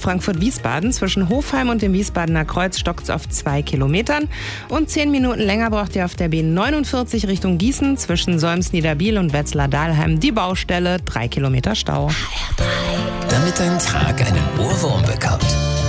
Frankfurt-Wiesbaden. Zwischen Hofheim und dem Wiesbadener Kreuz stockt es auf 2 Kilometern. Und 10 Minuten länger braucht ihr auf der B49 Richtung Gießen. Zwischen Solms-Niederbiel und Wetzlar-Dahlheim die Baustelle. 3 Kilometer Stau. Damit dein Tag einen Ohrwurm bekommt.